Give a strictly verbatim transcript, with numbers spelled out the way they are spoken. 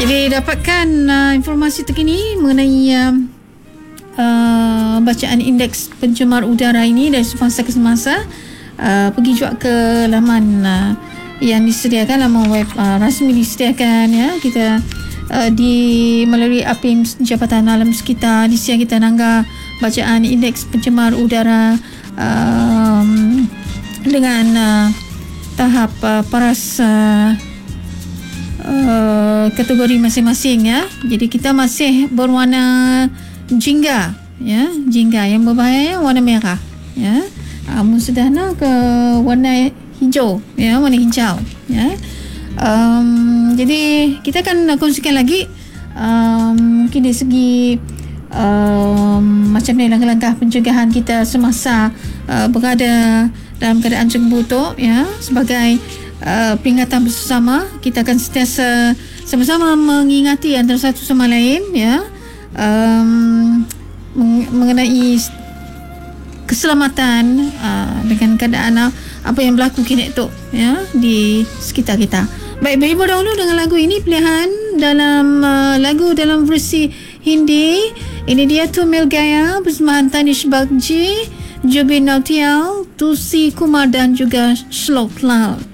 Jadi dapatkan uh, informasi terkini mengenai uh, uh, bacaan indeks pencemar udara ini dari semasa ke semasa. Uh, pergi juga ke laman uh, yang disediakan, laman web uh, rasmi disediakan, ya. Kita uh, di melalui A P I M Jabatan Alam Sekitar disediakan kita nangga bacaan indeks pencemar udara um, dengan uh, tahap uh, paras uh, uh, kategori masing-masing, ya. Jadi kita masih berwarna jingga, ya, jingga. Yang berbahaya warna merah, ya. Um, sudah nak ke warna hijau, ya, warna hijau, ya. Um, jadi kita akan kongsikan lagi um, mungkin dari segi um, macam ni langkah-langkah pencegahan kita semasa uh, berada dalam keadaan cembutuk, ya, sebagai uh, peringatan bersama. Kita akan sentiasa sama-sama mengingati antara satu sama lain, ya, um, mengenai keselamatan uh, dengan keadaan uh, apa yang berlaku kini tu, ya, di sekitar kita. Baik, beri dahulu dengan lagu ini, pilihan dalam uh, lagu dalam versi Hindi. Ini dia Tu Mil Gaya bersama Tanish Bagji, Jubin Nautiyal, Tulsi Kumar dan juga Shlok Lal.